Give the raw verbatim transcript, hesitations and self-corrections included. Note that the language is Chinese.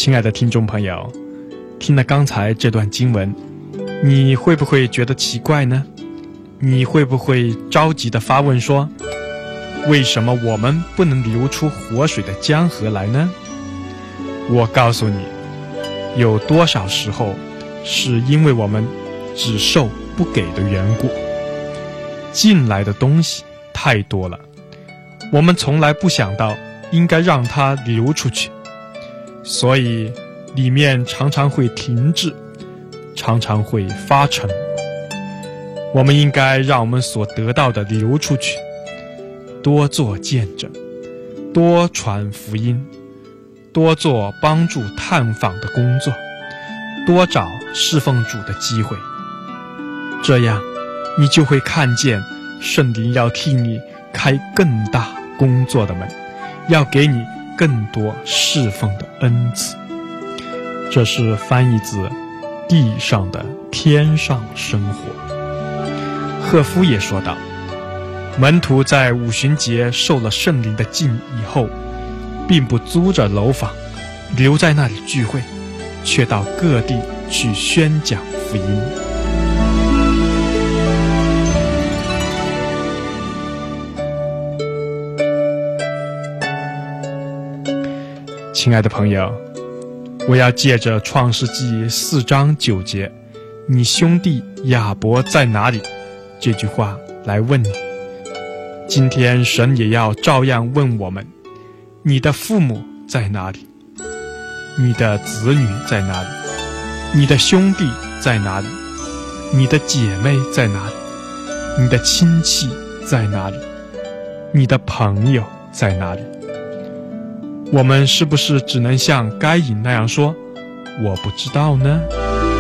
亲爱的听众朋友，听了刚才这段经文，你会不会觉得奇怪呢？你会不会着急地发问说，为什么我们不能流出活水的江河来呢？我告诉你，有多少时候是因为我们只受不给的缘故。进来的东西太多了，我们从来不想到应该让它流出去，所以里面常常会停滞，常常会发沉。我们应该让我们所得到的流出去，多做见证，多传福音，多做帮助探访的工作，多找侍奉主的机会。这样你就会看见圣灵要替你开更大工作的门，要给你更多侍奉的恩赐。这是翻译自地上的天上生活。赫夫也说道，门徒在五旬节受了圣灵的浸以后，并不租着楼房留在那里聚会，却到各地去宣讲福音。亲爱的朋友，我要借着创世纪四章九节，你兄弟亚伯在哪里这句话来问你。今天神也要照样问我们，你的父母在哪里？你的子女在哪里？你的兄弟在哪里？你的姐妹在哪里？你的亲戚在哪里？你的朋友在哪里？我们是不是只能像该隐那样说，我不知道呢？